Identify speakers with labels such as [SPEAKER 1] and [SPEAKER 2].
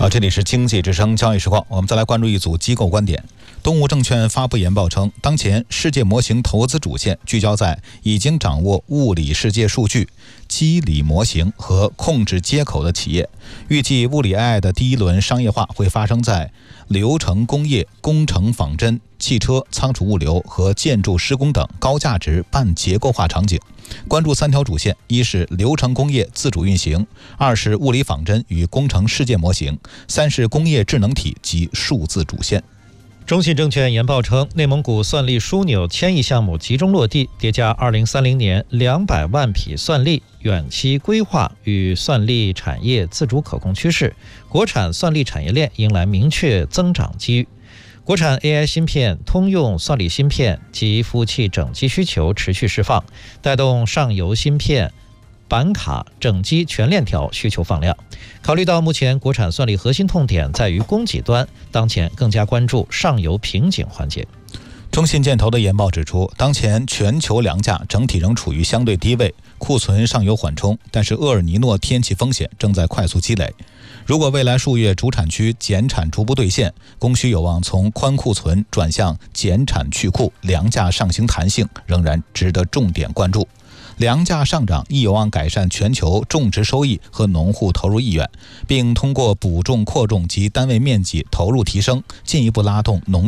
[SPEAKER 1] 这里是经济之声交易实况，我们再来关注一组机构观点。东吴证券发布研报称，当前世界模型投资主线聚焦在已经掌握物理世界数据、机理模型和控制接口的企业。预计物理 AI 的第一轮商业化会发生在流程工业、工程仿真、汽车、仓储物流和建筑施工等高价值半结构化场景。关注3条主线：一是流程工业自主运行，2是物理仿真与工程世界模型，3是工业智能体及数字主线。
[SPEAKER 2] 中信证券研报称，内蒙古算力枢纽1000亿项目集中落地，叠加2030年200万匹算力，远期规划与算力产业自主可控趋势，国产算力产业链迎来明确增长机遇。国产 AI 芯片、通用算力芯片及服务器整机需求持续释放，带动上游芯片、板卡、整机全链条需求放量。考虑到目前国产算力核心痛点在于供给端，当前更加关注上游瓶颈环节。
[SPEAKER 1] 中信建投的研报指出，当前全球粮价整体仍处于相对低位，库存尚有缓冲，但是厄尔尼诺天气风险正在快速积累。如果未来数月主产区减产逐步兑现，供需有望从宽库存转向减产去库，粮价上行弹性仍然值得重点关注。粮价上涨亦有望改善全球种植收益和农户投入意愿，并通过补种、扩种及单位面积投入提升，进一步拉动农